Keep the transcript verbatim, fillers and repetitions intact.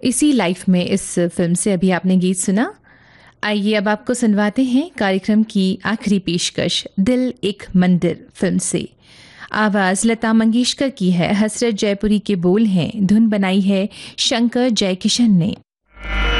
इसी लाइफ में इस फिल्म से अभी आपने गीत सुना। आइए अब आपको सुनवाते हैं कार्यक्रम की आखिरी पेशकश दिल एक मंदिर फिल्म से। आवाज़ लता मंगेशकर की है, हसरत जयपुरी के बोल हैं, धुन बनाई है शंकर जयकिशन ने।